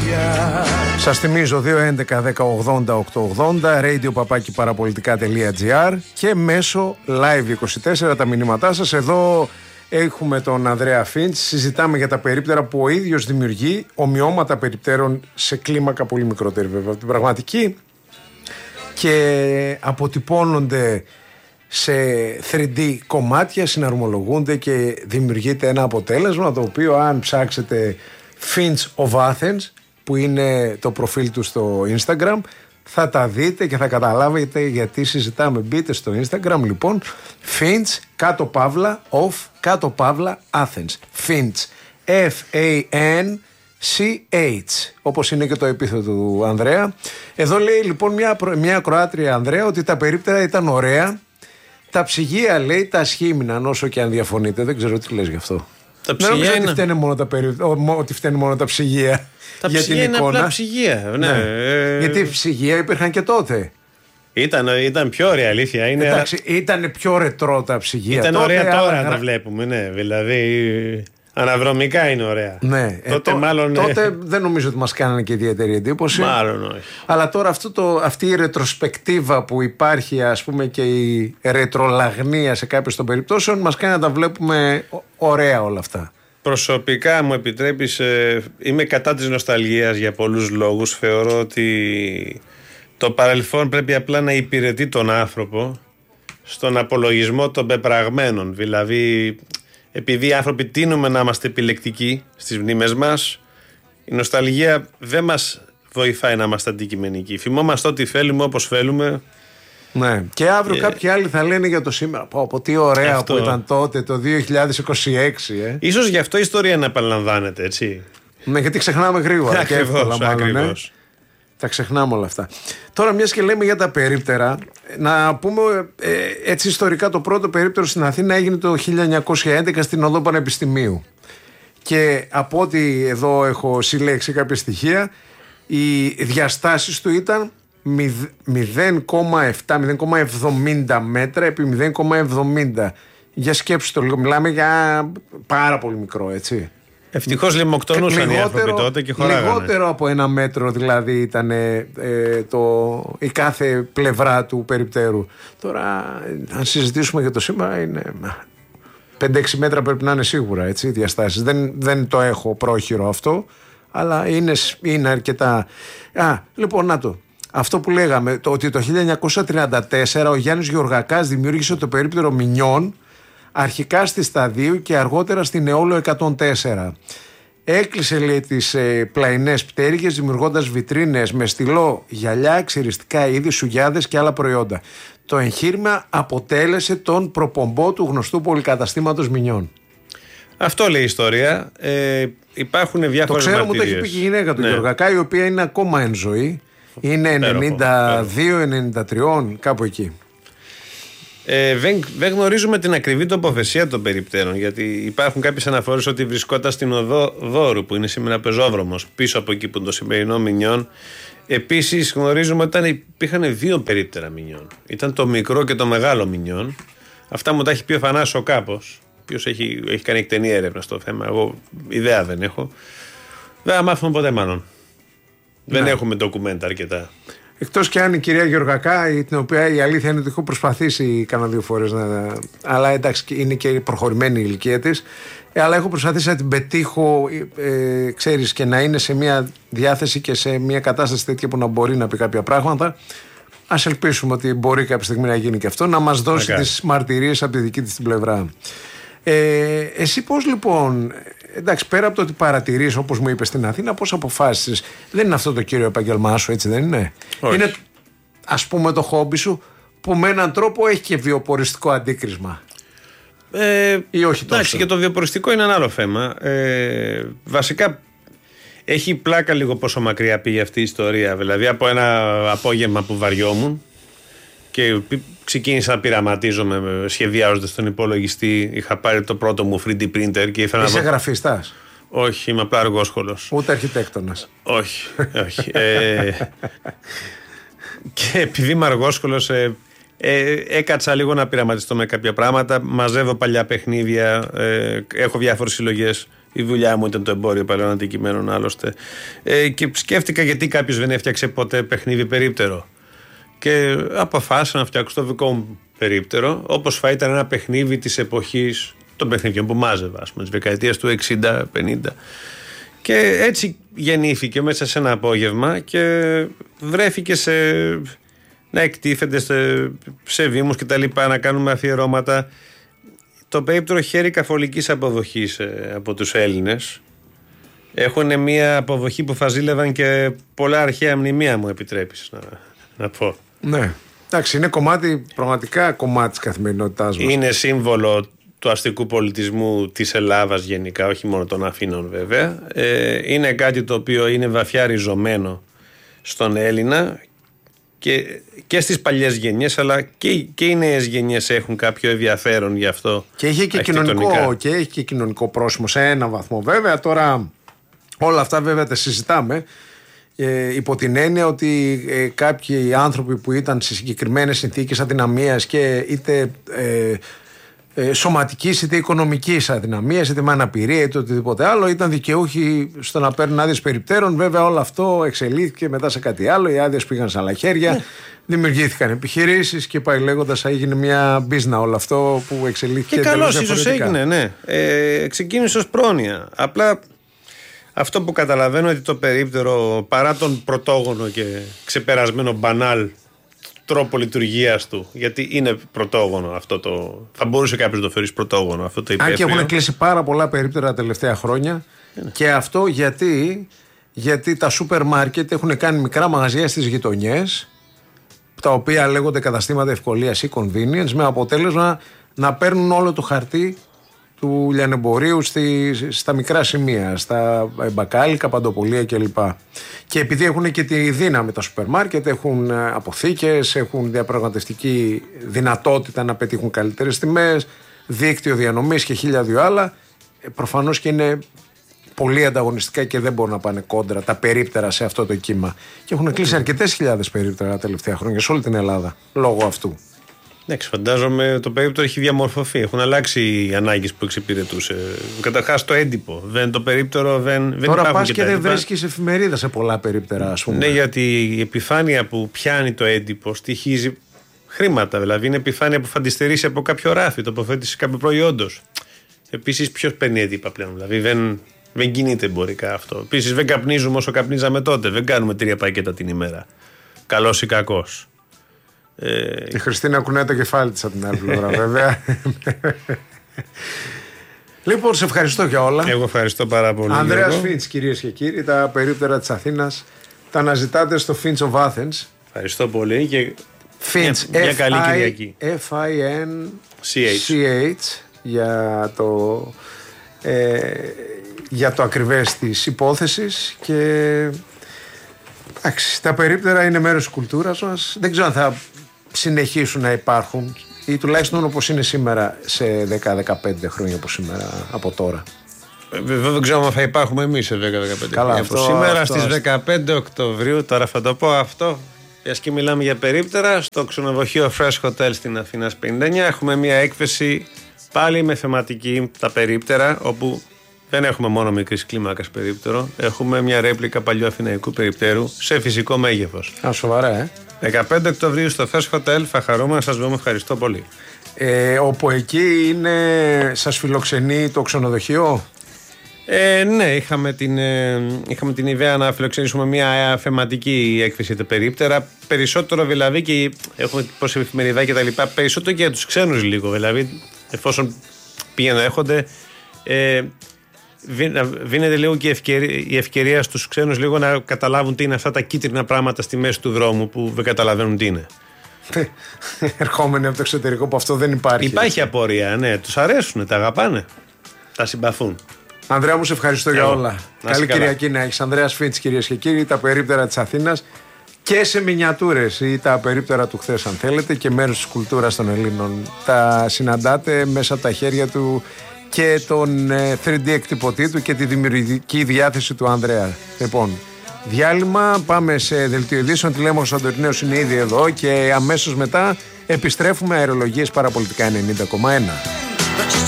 Σας θυμίζω 2.11.10.80.880 radio@parapolitica.gr και μέσω live24 τα μηνύματά σας. Εδώ έχουμε τον Ανδρέα Φίντς. Συζητάμε για τα περίπτερα που ο ίδιος δημιουργεί, ομοιώματα περιπτέρων σε κλίμακα πολύ μικρότερη βέβαια από την πραγματική, και αποτυπώνονται σε 3D κομμάτια, συναρμολογούνται και δημιουργείται ένα αποτέλεσμα το οποίο, αν ψάξετε Finch of Athens, που είναι το προφίλ του στο Instagram, θα τα δείτε και θα καταλάβετε γιατί συζητάμε. Μπείτε στο Instagram λοιπόν, Finch κάτω παύλα of κάτω παύλα Athens, Finch, F-A-N-C-H, όπως είναι και το επίθετο του Ανδρέα. Εδώ λέει λοιπόν μια ακροάτρια, Ανδρέα, ότι τα περίπτερα ήταν ωραία. Τα ψυγεία, λέει, τα σχήμιναν, όσο και αν διαφωνείτε. Δεν ξέρω τι λες γι' αυτό. Τα ψυγεία είναι... ότι φταίνουν μόνο τα ψυγεία. Τα για ψυγεία την είναι εικόνα. απλά ψυγεία. Ναι. Γιατί ψυγεία υπήρχαν και τότε. Ήταν πιο ωραία, αλήθεια. Εντάξει, ήταν πιο ρετρό τα ψυγεία. Ήταν ωραία τώρα να τα βλέπουμε, ναι. Δηλαδή, αναδρομικά είναι ωραία. Ναι. Τότε δεν νομίζω ότι μας κάνανε και ιδιαίτερη εντύπωση. Μάλλον όχι. Αλλά τώρα αυτή η ρετροσπεκτίβα που υπάρχει, ας πούμε, και η ρετρολαγνία σε κάποιες των περιπτώσεων, μας κάνει να τα βλέπουμε ωραία όλα αυτά. Προσωπικά, μου επιτρέπεις, είμαι κατά της νοσταλγίας για πολλούς λόγους. Θεωρώ ότι το παρελθόν πρέπει απλά να υπηρετεί τον άνθρωπο στον απολογισμό των πεπραγμένων. Δηλαδή, επειδή οι άνθρωποι τείνουμε να είμαστε επιλεκτικοί στις μνήμες μας, η νοσταλγία δεν μας βοηθάει να είμαστε αντικειμενικοί. Θυμόμαστε ό,τι θέλουμε, όπως θέλουμε. Ναι. Και αύριο κάποιοι άλλοι θα λένε για το σήμερα. Πω, τι ωραία αυτό που ήταν τότε, το 2026. Ίσως γι' αυτό η ιστορία να επαναλαμβάνεται, έτσι. Ναι, γιατί ξεχνάμε γρήγορα. Ακριβώς. Τα ξεχνάμε όλα αυτά. Τώρα, μιας και λέμε για τα περίπτερα, να πούμε έτσι ιστορικά, το πρώτο περίπτερο στην Αθήνα έγινε το 1911 στην Οδό Πανεπιστημίου. Και από ό,τι εδώ έχω συλλέξει κάποια στοιχεία, οι διαστάσεις του ήταν 0,70 μέτρα επί 0,70. Για σκέψου το λίγο, μιλάμε για πάρα πολύ μικρό, έτσι. Ευτυχώς λιμοκτονούσαν οι άνθρωποι τότε και χωράγανε. Λιγότερο από 1 μέτρο δηλαδή ήταν η κάθε πλευρά του περιπτέρου. Τώρα, αν συζητήσουμε για το σήμερα, είναι 5-6 μέτρα πρέπει να είναι σίγουρα, έτσι, οι διαστάσεις. Δεν το έχω πρόχειρο αυτό, αλλά είναι αρκετά. Λοιπόν, να το. Αυτό που λέγαμε, ότι το 1934 ο Γιάννης Γεωργακάς δημιούργησε το περίπτερο Μινιών, αρχικά στη Σταδίου και αργότερα στην Αιώλο 104. Έκλεισε, λέει, τις πλαϊνές πτέρυγες, δημιουργώντας βιτρίνες με στυλό, γυαλιά, ξυριστικά είδη, σουγιάδες και άλλα προϊόντα. Το εγχείρημα αποτέλεσε τον προπομπό του γνωστού πολυκαταστήματος Μινιών. Αυτό λέει η ιστορία. Υπάρχουν διάφορες μαρτυρίες. Το ξέρω, μου το έχει πει και η γυναίκα του Γεωργακά, η οποία είναι ακόμα εν ζωή. Είναι 92-93, κάπου εκεί. Δεν γνωρίζουμε την ακριβή τοποθεσία των περιπτέρων, γιατί υπάρχουν κάποιες αναφορές ότι βρισκόταν στην οδό Δώρου, που είναι σήμερα πεζόδρομος, πίσω από εκεί που είναι το σημερινό Μινιών. Επίσης γνωρίζουμε ότι υπήρχαν 2 περίπτερα Μινιών. Ήταν το μικρό και το μεγάλο Μινιών. Αυτά μου τα έχει πει ο Θανάσης ο Κάπος, ο οποίος έχει κάνει εκτενή έρευνα στο θέμα. Εγώ ιδέα δεν έχω. Δεν θα μάθουμε ποτέ, μάλλον. Δεν έχουμε ντοκουμέντα αρκετά. Εκτός και αν η κυρία Γεωργακά, την οποία η αλήθεια είναι ότι έχω προσπαθήσει κάνα 2 φορές αλλά εντάξει, είναι και προχωρημένη η ηλικία της, αλλά έχω προσπαθήσει να την πετύχω, ξέρεις, και να είναι σε μια διάθεση και σε μια κατάσταση τέτοια που να μπορεί να πει κάποια πράγματα. Ας ελπίσουμε ότι μπορεί κάποια στιγμή να γίνει και αυτό, να μας δώσει τις μαρτυρίες από τη δική της την πλευρά. Εσύ πώς λοιπόν, εντάξει, πέρα από το ότι παρατηρείς, όπως μου είπες, στην Αθήνα, πώς αποφάσισες? Δεν είναι αυτό το κύριο επαγγελμά σου, έτσι δεν είναι? Όχι. Είναι, ας πούμε, το χόμπι σου που με έναν τρόπο έχει και βιοποριστικό αντίκρισμα. Ή όχι τόσο? Εντάξει, και το βιοποριστικό είναι ένα άλλο θέμα. Βασικά έχει πλάκα λίγο πόσο μακριά πήγε αυτή η ιστορία. Δηλαδή από ένα απόγευμα που βαριόμουν και ξεκίνησα να πειραματίζομαι σχεδιάζοντας τον υπολογιστή. Είχα πάρει το πρώτο μου 3D printer και ήθελα. Είσαι γραφιστάς? Όχι, είμαι απλά αργόσχολος. Ούτε αρχιτέκτονας? Όχι. Και επειδή είμαι αργόσχολος, έκατσα λίγο να πειραματιστώ με κάποια πράγματα. Μαζεύω παλιά παιχνίδια, έχω διάφορες συλλογές Η δουλειά μου ήταν το εμπόριο παλαιών αντικειμένων άλλωστε. Και σκέφτηκα γιατί κάποιος δεν έφτιαξε ποτέ παιχνίδι περίπτερο. Και αποφάσισα να φτιάξω το δικό μου περίπτερο, όπως θα ήταν ένα παιχνίδι της εποχής των παιχνιδιών που μάζευα, ας πούμε, της δεκαετίας του 60-50. Και έτσι γεννήθηκε μέσα σε ένα απόγευμα και βρέθηκε να εκτίθενται σε βήμους και τα λοιπά, να κάνουμε αφιερώματα. Το περίπτερο χέρι καθολικής αποδοχής από τους Έλληνες. Έχουν μια αποδοχή που θα ζήλευαν και πολλά αρχαία μνημεία, μου επιτρέπεις να πω. Ναι, εντάξει, είναι κομμάτι, πραγματικά κομμάτι της καθημερινότητάς μας. Είναι σύμβολο του αστικού πολιτισμού της Ελλάδας γενικά, όχι μόνο των Αθήνων βέβαια. Είναι κάτι το οποίο είναι βαθιά ριζωμένο στον Έλληνα και στις παλιές γενιές, αλλά και οι νέες γενιές έχουν κάποιο ενδιαφέρον γι' αυτό. Και έχει και κοινωνικό πρόσημο σε ένα βαθμό βέβαια. Τώρα όλα αυτά βέβαια τα συζητάμε υπό την έννοια ότι κάποιοι άνθρωποι που ήταν σε συγκεκριμένες συνθήκες αδυναμίας και είτε σωματικής είτε οικονομικής αδυναμίας, είτε με αναπηρία είτε οτιδήποτε άλλο, ήταν δικαιούχοι στο να παίρνουν άδειες περιπτέρων. Βέβαια όλο αυτό εξελίχθηκε μετά σε κάτι άλλο. Οι άδειες πήγαν σε άλλα χέρια, δημιουργήθηκαν επιχειρήσεις και πάει λέγοντας, έγινε μια μπίζνα όλο αυτό που εξελίχθηκε. Και καλώς ίσως έγινε, ναι. Ξεκίνησε ως πρόνοια. Απλά αυτό που καταλαβαίνω ότι το περίπτερο, παρά τον πρωτόγονο και ξεπερασμένο μπανάλ τρόπο λειτουργίας του, γιατί είναι πρωτόγονο αυτό το. Θα μπορούσε κάποιος να το φέρει πρωτόγονο αυτό το υπεύθυνο. Αν και έχουν κλείσει πάρα πολλά περίπτερα τα τελευταία χρόνια. Και αυτό γιατί τα σούπερ μάρκετ έχουν κάνει μικρά μαγαζιά στις γειτονιές, τα οποία λέγονται καταστήματα ευκολίας ή convenience, με αποτέλεσμα να παίρνουν όλο το χαρτί του λιανεμπορίου στα μικρά σημεία, στα μπακάλικα, παντοπολία κλπ. Και επειδή έχουν και τη δύναμη τα σούπερ μάρκετ, έχουν αποθήκες, έχουν διαπραγματευτική δυνατότητα να πετύχουν καλύτερες τιμές, δίκτυο διανομής και 1002 άλλα, προφανώς και είναι πολύ ανταγωνιστικά και δεν μπορούν να πάνε κόντρα τα περίπτερα σε αυτό το κύμα. Και έχουν κλείσει αρκετές χιλιάδες περίπτερα τα τελευταία χρόνια σε όλη την Ελλάδα λόγω αυτού. Εντάξει, φαντάζομαι το περίπτερο έχει διαμορφωθεί. Έχουν αλλάξει οι ανάγκες που εξυπηρετούσε. Καταρχάς το έντυπο. Το περίπτερο δεν τώρα πας και δεν βρίσκεις εφημερίδα σε πολλά περίπτερα, ας πούμε. Ναι, γιατί η επιφάνεια που πιάνει το έντυπο στοιχίζει χρήματα. Δηλαδή είναι επιφάνεια που θα τη στερήσει από κάποιο ράφι, τοποθέτηση κάποιο προϊόντος. Επίσης, ποιος παίρνει έντυπα πλέον. Δηλαδή δεν κινείται εμπορικά αυτό. Επίσης, δεν καπνίζουμε όσο καπνίζαμε τότε. Δεν κάνουμε 3 πακέτα την ημέρα. Καλός ή κακός. Η Χριστίνα κουνάει το κεφάλι της από την άλλη πλευρά, βέβαια. Λοιπόν, σε ευχαριστώ για όλα. Εγώ ευχαριστώ πάρα πολύ. Ανδρέας Φίντς, κυρίες και κύριοι, τα περίπτερα της Αθήνας τα αναζητάτε στο Finch of Athens. Ευχαριστώ πολύ και Finch, μια καλή Κυριακή. Finch για το ακριβές της υπόθεσης. Και εντάξει, τα περίπτερα είναι μέρος της κουλτούρας μας. Δεν ξέρω αν θα συνεχίσουν να υπάρχουν ή τουλάχιστον όπως είναι σήμερα σε 10-15 χρόνια από σήμερα, από τώρα. Βέβαια δεν ξέρω αν θα υπάρχουμε εμείς σε 10-15 χρόνια από σήμερα. Στις 15 Οκτωβρίου, τώρα θα το πω αυτό, μιας και μιλάμε για περίπτερα, στο ξενοδοχείο Fresh Hotel στην Αθήνας 59 έχουμε μια έκθεση πάλι με θεματική τα περίπτερα, όπου δεν έχουμε μόνο μικρής κλίμακας περίπτερο, έχουμε μια ρέπλικα παλιού αθηναϊκού περιπτέρου σε φυσικό μέγεθος. Σοβαρά, 15 Οκτωβρίου στο Fresh Hotel, θα χαρούμε να σας δούμε, ευχαριστώ πολύ. Όπου εκεί σας φιλοξενεί το ξενοδοχείο. Ναι, είχαμε την ιδέα να φιλοξενήσουμε μια θεματική έκθεση τα περίπτερα. Περισσότερο δηλαδή, και έχουμε πως εφημεριδά και τα λοιπά, περισσότερο και για τους ξένους λίγο. Δηλαδή, εφόσον πήγαιναν έρχονται, δίνεται λίγο και η ευκαιρία στους ξένους λίγο να καταλάβουν τι είναι αυτά τα κίτρινα πράγματα στη μέση του δρόμου που δεν καταλαβαίνουν τι είναι. Ερχόμενοι από το εξωτερικό που αυτό δεν υπάρχει. Υπάρχει απορία, ναι, τους αρέσουν, τα αγαπάνε, τα συμπαθούν. Ανδρέα μου, σε ευχαριστώ για όλα. Καλή Κυριακή να έχεις. Ανδρέας Φίντς, κυρίες και κύριοι, τα περίπτερα της Αθήνας και σε μινιατούρες ή τα περίπτερα του χθες αν θέλετε και μέρος της κουλτούρας των Ελλήνων. Τα συναντάτε μέσα από τα χέρια του και τον 3D εκτυπωτή του και τη δημιουργική διάθεση του Ανδρέα. Λοιπόν, διάλειμμα, πάμε σε δελτίο ειδήσεων. Τηλέμαχος Αντωνίος είναι ήδη εδώ και αμέσως μετά επιστρέφουμε αερολογίες παραπολιτικά 90,1.